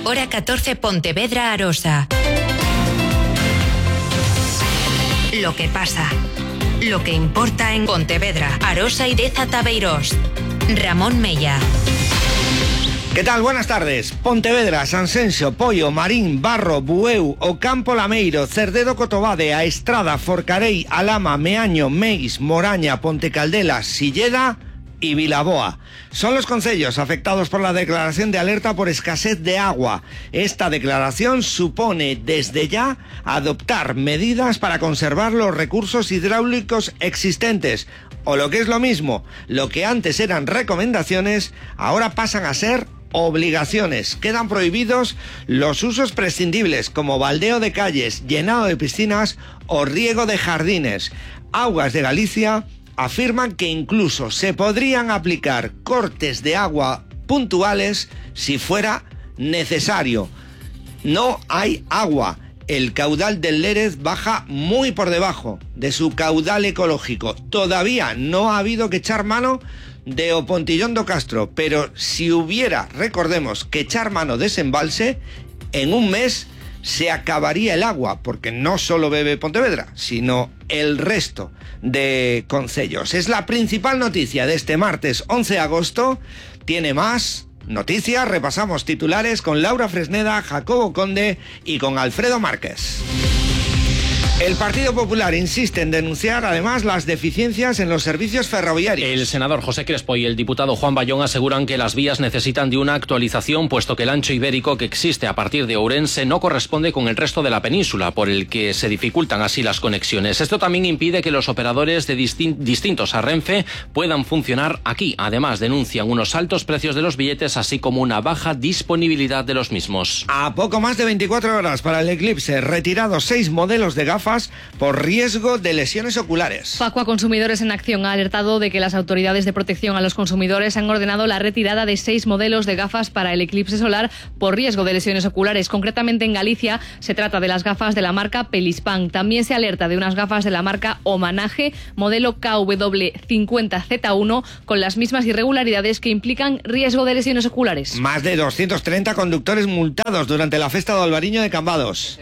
Hora 14, Pontevedra, Arosa. Lo que pasa, lo que importa en Pontevedra, Arosa y Deza Tabeirós. Ramón Mella. ¿Qué tal? Buenas tardes. Pontevedra, Sanxenxo, Poio, Marín, Barro, Bueu, Ocampo Lameiro, Cerdedo Cotobade, A Estrada, Forcarei, Alama, Meaño, Meis, Moraña, Pontecaldela, Silleda y Vilaboa. Son los concellos afectados por la declaración de alerta por escasez de agua. Esta declaración supone desde ya adoptar medidas para conservar los recursos hidráulicos existentes, o lo que es lo mismo, lo que antes eran recomendaciones, ahora pasan a ser obligaciones. Quedan prohibidos los usos prescindibles como baldeo de calles, llenado de piscinas o riego de jardines. Aguas de Galicia afirman que incluso se podrían aplicar cortes de agua puntuales si fuera necesario. No hay agua. El caudal del Lérez baja muy por debajo de su caudal ecológico. Todavía no ha habido que echar mano de Opontillón do Castro, pero si hubiera, recordemos, que echar mano de ese embalse, en un mes se acabaría el agua, porque no solo bebe Pontevedra, sino el resto de concellos. Es la principal noticia de este martes 11 de agosto. Tiene más noticias, repasamos titulares con Laura Fresneda, Jacobo Conde y con Alfredo Márquez. El Partido Popular insiste en denunciar además las deficiencias en los servicios ferroviarios. El senador José Crespo y el diputado Juan Bayón aseguran que las vías necesitan de una actualización, puesto que el ancho ibérico que existe a partir de Ourense no corresponde con el resto de la península, por el que se dificultan así las conexiones. Esto también impide que los operadores de distintos a Renfe puedan funcionar aquí. Además, denuncian unos altos precios de los billetes, así como una baja disponibilidad de los mismos. A poco más de 24 horas para el eclipse, retirados 6 modelos de gafas por riesgo de lesiones oculares. Facua Consumidores en Acción ha alertado de que las autoridades de protección a los consumidores han ordenado la retirada de 6 modelos de gafas para el eclipse solar por riesgo de lesiones oculares. Concretamente en Galicia se trata de las gafas de la marca Pelispan. También se alerta de unas gafas de la marca Homanage, modelo KW50Z1, con las mismas irregularidades que implican riesgo de lesiones oculares. Más de 230 conductores multados durante la festa de Albariño de Cambados.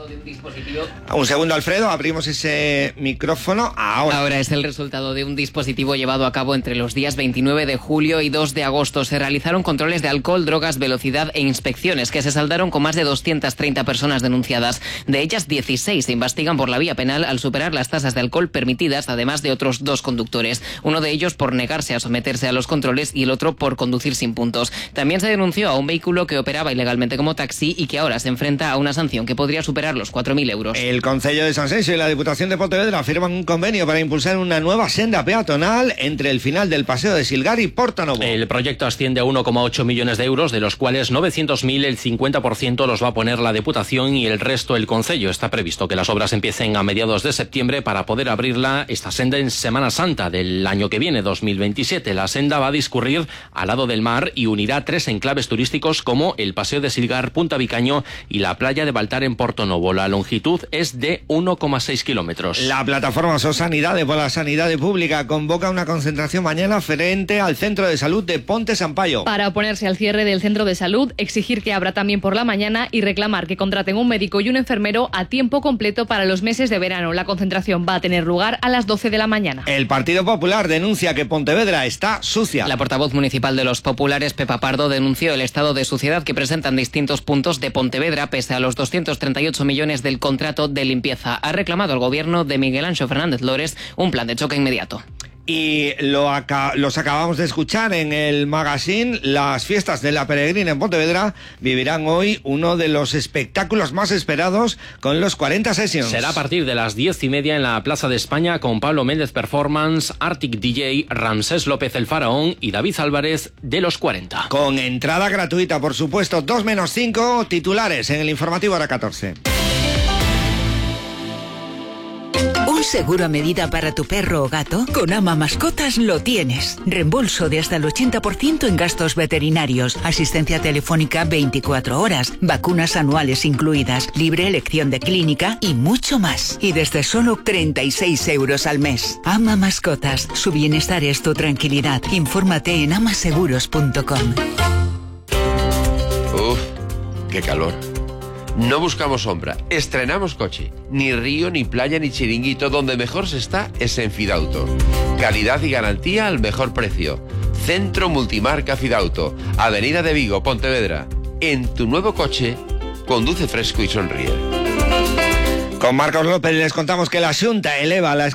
Un segundo, Alfredo, abrimos ese micrófono ahora. Es el resultado de un dispositivo llevado a cabo entre los días 29 de julio y 2 de agosto. Se realizaron controles de alcohol, drogas, velocidad e inspecciones que se saldaron con más de 230 personas denunciadas. De ellas, 16 se investigan por la vía penal al superar las tasas de alcohol permitidas, además de otros 2 conductores. Uno de ellos por negarse a someterse a los controles y el otro por conducir sin puntos. También se denunció a un vehículo que operaba ilegalmente como taxi y que ahora se enfrenta a una sanción que podría superar los 4.000 euros. El Concello de Sanxenxo y la Diputación de Pontevedra firman un convenio para impulsar una nueva senda peatonal entre el final del Paseo de Silgar y Portanovo. El proyecto asciende a 1,8 millones de euros, de los cuales 900.000, el 50% los va a poner la Diputación y el resto el Concello. Está previsto que las obras empiecen a mediados de septiembre para poder abrirla esta senda en Semana Santa del año que viene, 2027. La senda va a discurrir al lado del mar y unirá 3 enclaves turísticos como el Paseo de Silgar, Punta Vicaño y la playa de Baltar en Portonovo. La longitud es de 1,6 kilómetros. La plataforma Sosanidade por la Sanidade Pública convoca una concentración mañana frente al Centro de Salud de Ponte Sampaio. Para oponerse al cierre del centro de salud, exigir que abra también por la mañana y reclamar que contraten un médico y un enfermero a tiempo completo para los meses de verano. La concentración va a tener lugar a las 12 de la mañana. El Partido Popular denuncia que Pontevedra está sucia. La portavoz municipal de los populares, Pepa Pardo, denunció el estado de suciedad que presentan distintos puntos de Pontevedra pese a los 238 millones del contrato de limpieza. Ha reclamado al gobierno de Miguel Anxo Fernández Lores un plan de choque inmediato. Y los acabamos de escuchar en el magazine. Las fiestas de la Peregrina en Pontevedra vivirán hoy uno de los espectáculos más esperados con los 40 Sessions. Será a partir de las 10:30 en la Plaza de España con Pablo Méndez Performance, Arctic DJ, Ramsés López el Faraón y David Álvarez de los 40. Con entrada gratuita, por supuesto. 2-5 titulares en el informativo hora 14. ¿Un seguro a medida para tu perro o gato? Con Ama Mascotas lo tienes. Reembolso de hasta el 80% en gastos veterinarios, asistencia telefónica 24 horas, vacunas anuales incluidas, libre elección de clínica y mucho más. Y desde solo 36 euros al mes. Ama Mascotas, su bienestar es tu tranquilidad. Infórmate en amaseguros.com. ¡Qué calor! No buscamos sombra, estrenamos coche. Ni río, ni playa, ni chiringuito. Donde mejor se está es en Fidauto. Calidad y garantía al mejor precio. Centro Multimarca Fidauto. Avenida de Vigo, Pontevedra. En tu nuevo coche, conduce fresco y sonríe. Con Marcos López les contamos que la Xunta eleva la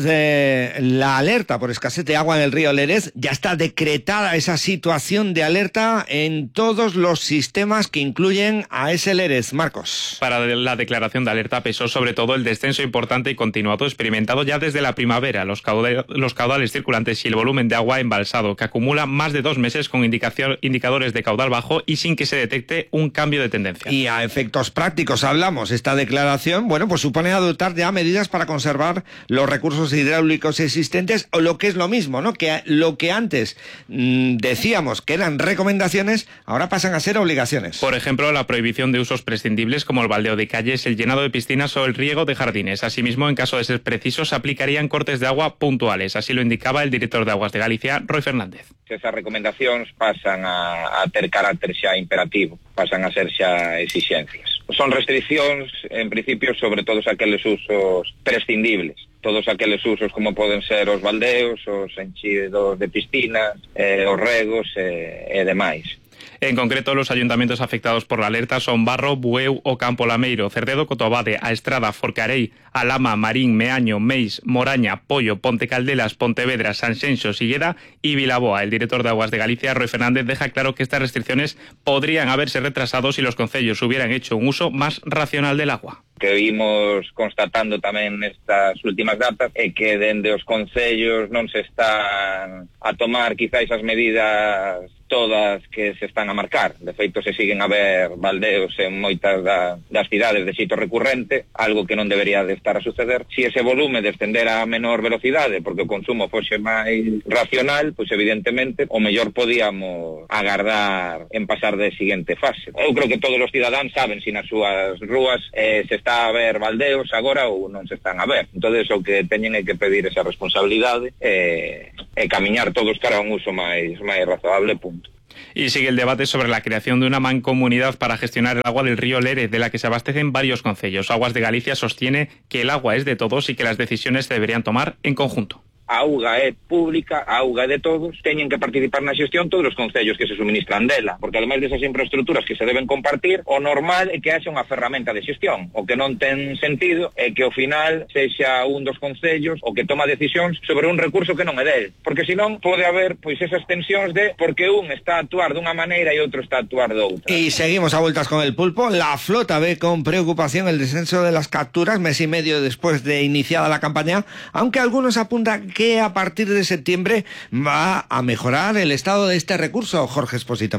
alerta por escasez de agua en el río Lérez. Ya está decretada esa situación de alerta en todos los sistemas que incluyen a ese Lérez. Marcos. Para la declaración de alerta pesó sobre todo el descenso importante y continuado experimentado ya desde la primavera, los caudales circulantes y el volumen de agua embalsado, que acumula más de 2 meses con indicadores de caudal bajo y sin que se detecte un cambio de tendencia. Y a efectos prácticos hablamos, esta declaración, bueno, pues supone adoptar ya medidas para conservar los recursos hidráulicos existentes, o lo que es lo mismo, ¿no? Que lo que antes decíamos que eran recomendaciones, ahora pasan a ser obligaciones. Por ejemplo, la prohibición de usos prescindibles como el baldeo de calles, el llenado de piscinas o el riego de jardines. Asimismo, en caso de ser preciso, se aplicarían cortes de agua puntuales. Así lo indicaba el director de Aguas de Galicia, Roy Fernández. Esas recomendacións pasan a ter carácter xa imperativo, pasan a ser xa exixencias. Son restriccións, en principio, sobre todos aqueles usos prescindibles. Todos aqueles usos como poden ser os baldeos, os enchidos de piscinas, os regos e demais. En concreto, los ayuntamientos afectados por la alerta son Barro, Bueu o Campo Lameiro, Cerdedo, Cotobade, A Estrada, Forcarei, Alama, Marín, Meaño, Meis, Moraña, Pollo, Ponte Caldelas, Pontevedra, Sanxenxo, Silleda y Vilaboa. El director de Aguas de Galicia, Roy Fernández, deja claro que estas restricciones podrían haberse retrasado si los concellos hubieran hecho un uso más racional del agua. Que vimos constatando tamén nestas últimas datas é que dende os concellos non se están a tomar quizás as medidas todas que se están a marcar. De feito, se siguen a ver baldeos en moitas das cidades de xeito recurrente, algo que non debería de estar a suceder. Si ese volume descender a menor velocidade, porque o consumo fose máis racional, pois evidentemente o mellor podíamos agardar en pasar de seguinte fase. Eu creo que todos os cidadáns saben se nas súas rúas se está a ver baldeos agora ou non se están a ver. Entonces o que teñen é que pedir esa responsabilidade e camiñar todos cara a un uso máis razonable, punto. Y sigue el debate sobre la creación de una mancomunidad para gestionar el agua del río Lérez, de la que se abastecen varios concellos. Aguas de Galicia sostiene que el agua es de todos y que las decisiones se deberían tomar en conjunto. A auga é pública, a auga é de todos, teñen que participar na xestión todos os concellos que se suministran dela, porque ademais desas infraestructuras que se deben compartir, o normal é que haxa unha ferramenta de xestión. O que non ten sentido é que ao final sexa un dos concellos o que toma decisións sobre un recurso que non é del, porque senón pode haber pois esas tensións de porque un está a actuar dunha maneira e outro está a actuar de outra. Y seguimos a vueltas con el pulpo. La flota ve con preocupación el descenso de las capturas mes y medio después de iniciada la campaña, aunque algunos apuntan que a partir de septiembre va a mejorar el estado de este recurso. Jorge Esposito.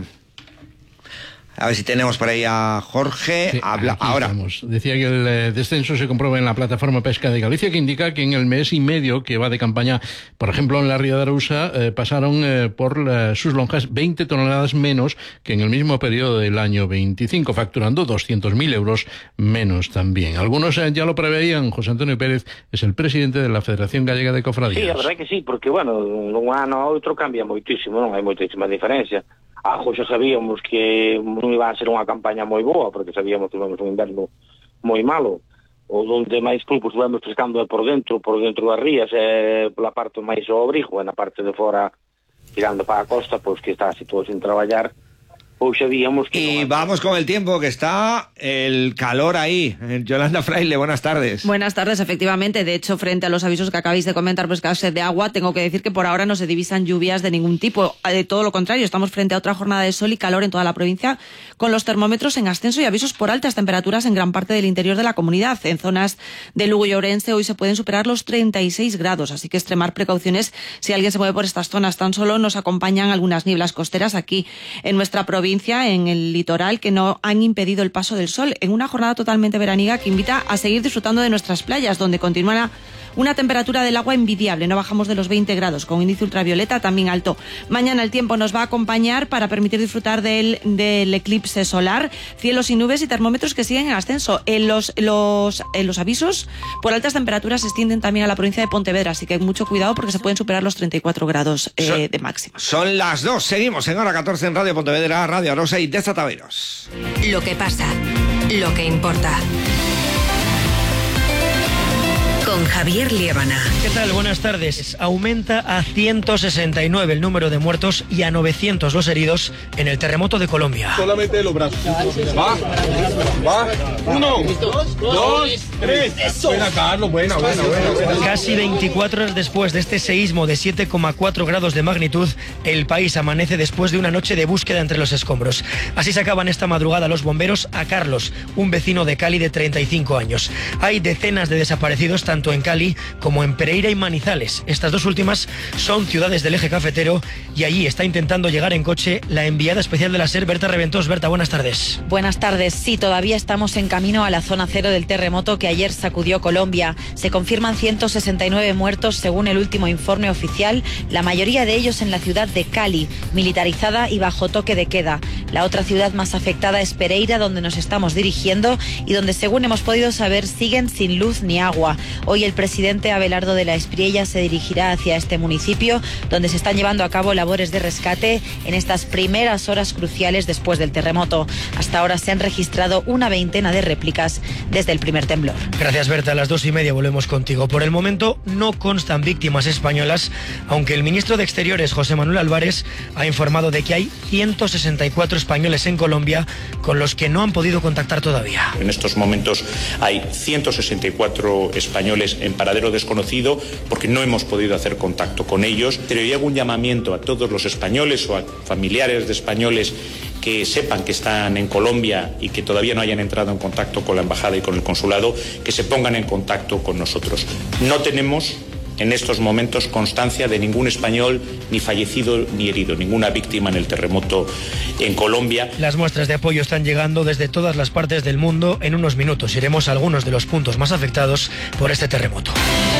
A ver si tenemos por ahí a Jorge. Sí, habla ahora. Estamos. Decía que el descenso se comprueba en la plataforma Pesca de Galicia, que indica que en el mes y medio que va de campaña, por ejemplo en la Ría de Arousa, pasaron por sus lonjas 20 toneladas menos que en el mismo periodo del año 25, facturando 200.000 euros menos también. Algunos ya lo preveían. José Antonio Pérez es el presidente de la Federación Gallega de Cofradías. Sí, a verdade que sí, porque, bueno, un ano a outro cambia moitísimo, non hai moitísima diferencia. Algo xa sabíamos que non iba a ser unha campaña moi boa, porque sabíamos que tivemos un inverno moi malo, o onde máis pulpos tivemos pescando por dentro das rías, pola parte máis ao abrigo, e na parte de fora, tirando para a costa, pois que está así todo sin traballar, pois sabíamos que... Y vamos con el tiempo, que está el calor ahí. Yolanda Fraile, buenas tardes. Buenas tardes, efectivamente. De hecho, frente a los avisos que acabáis de comentar por escasez de agua, tengo que decir que por ahora no se divisan lluvias de ningún tipo. De todo lo contrario, estamos frente a otra jornada de sol y calor en toda la provincia, con los termómetros en ascenso y avisos por altas temperaturas en gran parte del interior de la comunidad. En zonas de Lugo y Ourense hoy se pueden superar los 36 grados, así que extremar precauciones si alguien se mueve por estas zonas. Tan solo nos acompañan algunas nieblas costeras aquí en nuestra provincia, en el litoral, que no han impedido el paso del sol en una jornada totalmente veraniega que invita a seguir disfrutando de nuestras playas, donde continúa Una temperatura del agua envidiable, no bajamos de los 20 grados, con índice ultravioleta también alto. Mañana el tiempo nos va a acompañar para permitir disfrutar del eclipse solar, cielos y nubes y termómetros que siguen en ascenso. Los avisos por altas temperaturas se extienden también a la provincia de Pontevedra, así que mucho cuidado porque se pueden superar los 34 grados de máxima. Son las 2, seguimos en hora 14 en Radio Pontevedra, Radio Arosa y Desataveros. Lo que pasa, lo que importa. Con Javier Liébana. ¿Qué tal? Buenas tardes. Aumenta a 169 el número de muertos y a 900 los heridos en el terremoto de Colombia. Solamente los brazos. Va. 1, 2, 3. Eso. Buena, Carlos. Buena. Casi 24 horas después de este seísmo de 7,4 grados de magnitud, el país amanece después de una noche de búsqueda entre los escombros. Así sacaban esta madrugada los bomberos a Carlos, un vecino de Cali de 35 años. Hay decenas de desaparecidos tanto en Cali como en Pereira y Manizales. Estas dos últimas son ciudades del eje cafetero y allí está intentando llegar en coche la enviada especial de la SER, Berta Reventós. Berta, buenas tardes. Buenas tardes. Sí, todavía estamos en camino a la zona cero del terremoto que ayer sacudió Colombia. Se confirman 169 muertos según el último informe oficial, la mayoría de ellos en la ciudad de Cali, militarizada y bajo toque de queda. La otra ciudad más afectada es Pereira, donde nos estamos dirigiendo y donde, según hemos podido saber, siguen sin luz ni agua. Hoy el presidente Abelardo de la Espriella se dirigirá hacia este municipio, donde se están llevando a cabo labores de rescate en estas primeras horas cruciales después del terremoto. Hasta ahora se han registrado una veintena de réplicas desde el primer temblor. Gracias, Berta. A las 2:30 volvemos contigo. Por el momento no constan víctimas españolas, aunque el ministro de Exteriores, José Manuel Álvarez, ha informado de que hay 164 españoles en Colombia con los que no han podido contactar todavía. En estos momentos hay 164 españoles en paradero desconocido porque no hemos podido hacer contacto con ellos. Pero yo hago un llamamiento a todos los españoles o a familiares de españoles que sepan que están en Colombia y que todavía no hayan entrado en contacto con la embajada y con el consulado, que se pongan en contacto con nosotros. No tenemos en estos momentos constancia de ningún español ni fallecido ni herido, ninguna víctima en el terremoto en Colombia. Las muestras de apoyo están llegando desde todas las partes del mundo. En unos minutos iremos a algunos de los puntos más afectados por este terremoto.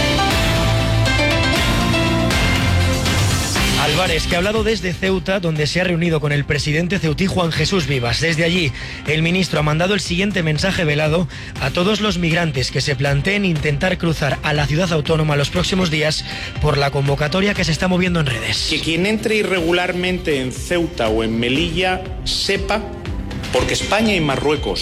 Álvarez, que ha hablado desde Ceuta, donde se ha reunido con el presidente ceutí Juan Jesús Vivas. Desde allí, el ministro ha mandado el siguiente mensaje velado a todos los migrantes que se planteen intentar cruzar a la ciudad autónoma los próximos días por la convocatoria que se está moviendo en redes. Que quien entre irregularmente en Ceuta o en Melilla sepa, porque España y Marruecos